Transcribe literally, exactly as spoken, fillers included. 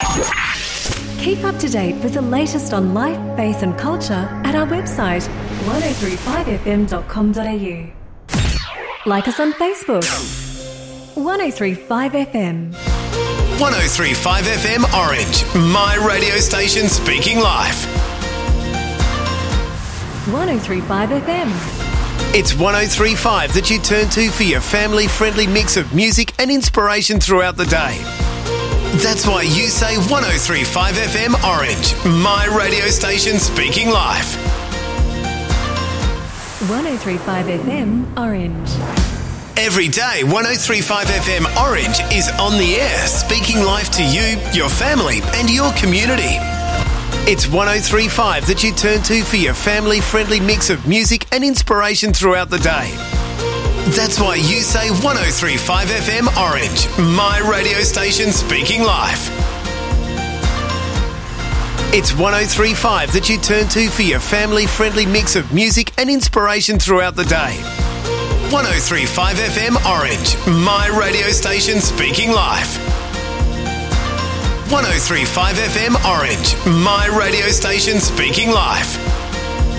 Keep up to date with the latest on life, faith and culture at our website one oh three five f m dot com dot a u. Like us on Facebook. one oh three five F M. one oh three five F M Orange, my radio station speaking life. one oh three five F M. It's one oh three five that you turn to for your family-friendly mix of music and inspiration throughout the day. That's why you say one oh three five F M Orange, my radio station speaking life. one oh three five F M Orange. Every day, one oh three five F M Orange is on the air, speaking life to you, your family and your community. It's one oh three five that you turn to for your family-friendly mix of music and inspiration throughout the day. That's why you say one oh three five F M Orange, my radio station speaking life. It's one oh three five that you turn to for your family-friendly mix of music and inspiration throughout the day. one oh three five F M Orange, my radio station speaking life. one oh three five F M Orange, my radio station speaking life.